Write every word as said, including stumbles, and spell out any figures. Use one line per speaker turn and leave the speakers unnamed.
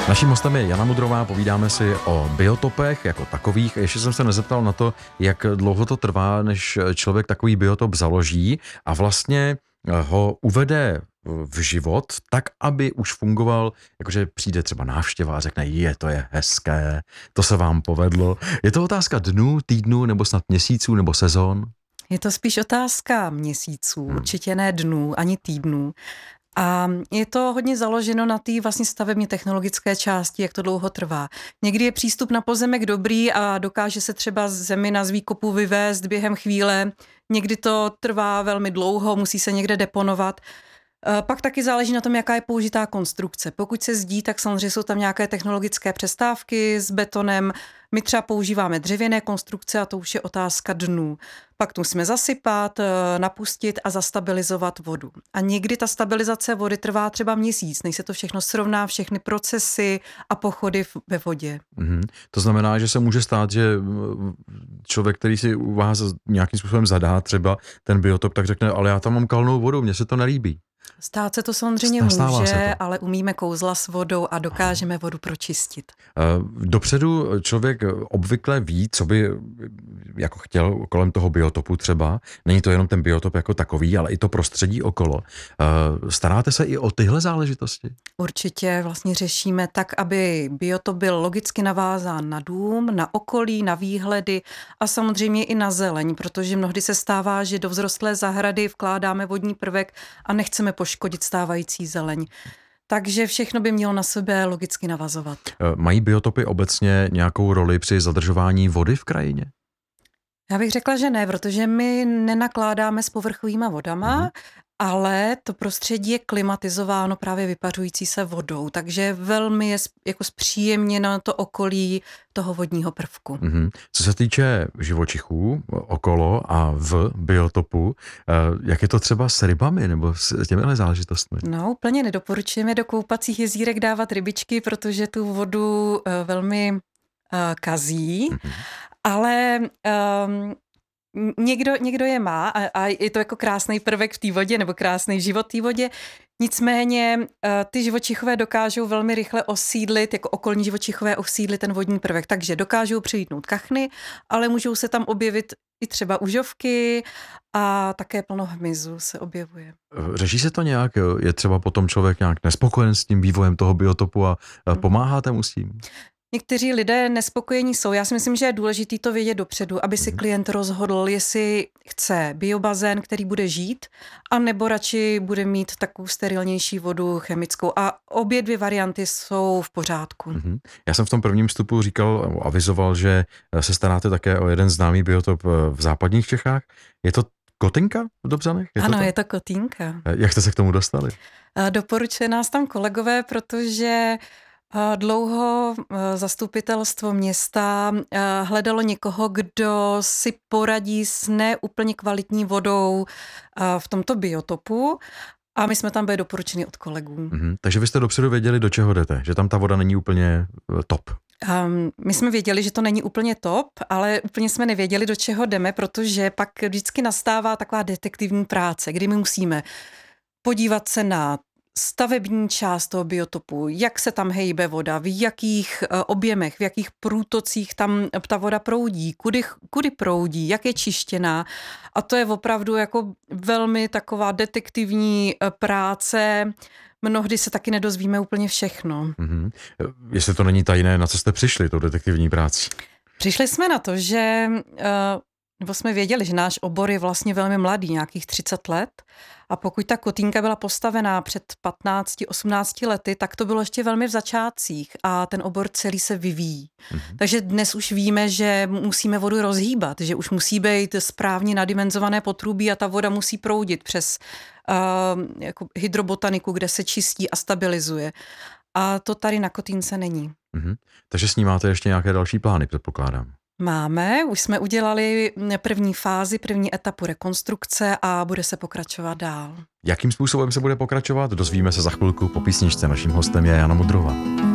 Naším hostem je Jana Mudrová, povídáme si o biotopech jako takových. Ještě jsem se nezeptal na to, jak dlouho to trvá, než člověk takový biotop založí a vlastně ho uvede v život tak, aby už fungoval, jakože přijde třeba návštěva a řekne, je, to je hezké, to se vám povedlo. Je to otázka dnů, týdnů, nebo snad měsíců, nebo sezon?
Je to spíš otázka měsíců, hmm. určitě ne dnů, ani týdnů. A je to hodně založeno na té vlastně stavebně technologické části, jak to dlouho trvá. Někdy je přístup na pozemek dobrý a dokáže se třeba zemina z výkopu vyvést během chvíle. Někdy to trvá velmi dlouho, musí se někde deponovat. Pak taky záleží na tom, jaká je použitá konstrukce. Pokud se zdí, tak samozřejmě jsou tam nějaké technologické přestávky s betonem. My třeba používáme dřevěné konstrukce a to už je otázka dnů. Pak to musíme zasypat, napustit a zastabilizovat vodu. A někdy ta stabilizace vody trvá třeba měsíc, než se to všechno srovná, všechny procesy a pochody ve vodě.
Mm-hmm. To znamená, že se může stát, že člověk, který si u vás nějakým způsobem zadá třeba ten biotop, tak řekne, ale já tam mám kalnou vodu, mně se to nelíbí.
Stát se to samozřejmě
Stává
může,
to.
Ale umíme kouzla s vodou a dokážeme vodu pročistit.
Dopředu člověk obvykle ví, co by jako chtěl kolem toho biotopu třeba. Není to jenom ten biotop jako takový, ale i to prostředí okolo. Staráte se i o tyhle záležitosti?
Určitě vlastně řešíme tak, aby biotop byl logicky navázán na dům, na okolí, na výhledy a samozřejmě i na zeleň, protože mnohdy se stává, že do vzrostlé zahrady vkládáme vodní prvek a nechceme poškodit stávající zeleň. Takže všechno by mělo na sebe logicky navazovat.
Mají biotopy obecně nějakou roli při zadržování vody v krajině?
Já bych řekla, že ne, protože my nenakládáme s povrchovýma vodama, mm-hmm. ale to prostředí je klimatizováno právě vypařující se vodou, takže velmi je jako zpříjemněno to okolí toho vodního prvku.
Mm-hmm. Co se týče živočichů okolo a v biotopu, jak je to třeba s rybami nebo s těmihle záležitostmi?
No, úplně nedoporučujeme do koupacích jezírek dávat rybičky, protože tu vodu uh, velmi uh, kazí, mm-hmm. ale um, Někdo, někdo je má a, a je to jako krásný prvek v té vodě nebo krásný život v té vodě. Nicméně ty živočichové dokážou velmi rychle osídlit, jako okolní živočichové osídlit ten vodní prvek. Takže dokážou přijítnout kachny, ale můžou se tam objevit i třeba užovky a také plno hmyzu se objevuje.
Řeší se to nějak? Je třeba potom člověk nějak nespokojen s tím vývojem toho biotopu a pomáháte mu s tím?
Někteří lidé nespokojení jsou. Já si myslím, že je důležité to vědět dopředu, aby si klient rozhodl, jestli chce biobazén, který bude žít, a nebo radši bude mít takovou sterilnější vodu chemickou. A obě dvě varianty jsou v pořádku.
Mm-hmm. Já jsem v tom prvním vstupu říkal, avizoval, že se staráte také o jeden známý biotop v západních Čechách. Je to Kotýnka v Dobřanech? Je
ano,
to
je to Kotýnka.
Jak jste se k tomu dostali?
Doporučuje nás tam kolegové, protože dlouho zastupitelstvo města hledalo někoho, kdo si poradí s neúplně kvalitní vodou v tomto biotopu a my jsme tam byli doporučeni od kolegů.
Mm-hmm. Takže vy jste dopředu věděli, do čeho jdete, že tam ta voda není úplně top.
Um, my jsme věděli, že to není úplně top, ale úplně jsme nevěděli, do čeho jdeme, protože pak vždycky nastává taková detektivní práce, kdy my musíme podívat se na stavební část toho biotopu, jak se tam hejbe voda, v jakých objemech, v jakých průtocích tam ta voda proudí, kudy, kudy proudí, jak je čištěná. A to je opravdu jako velmi taková detektivní práce. Mnohdy se taky nedozvíme úplně všechno.
Mm-hmm. Jestli to není tajné, na co jste přišli tou detektivní práci?
Přišli jsme na to, že nebo jsme věděli, že náš obor je vlastně velmi mladý, nějakých třicet let. A pokud ta Kotýnka byla postavená před patnácti osmnácti lety, tak to bylo ještě velmi v začátcích a ten obor celý se vyvíjí. Mm-hmm. Takže dnes už víme, že musíme vodu rozhýbat, že už musí být správně nadimenzované potrubí a ta voda musí proudit přes uh, jako hydrobotaniku, kde se čistí a stabilizuje. A to tady na Kotýnce není.
Mm-hmm. Takže s ní máte ještě nějaké další plány, předpokládám.
Máme, už jsme udělali první fázi, první etapu rekonstrukce a bude se pokračovat dál.
Jakým způsobem se bude pokračovat? Dozvíme se za chvilku po písničce. Naším hostem je Jana Mudrová.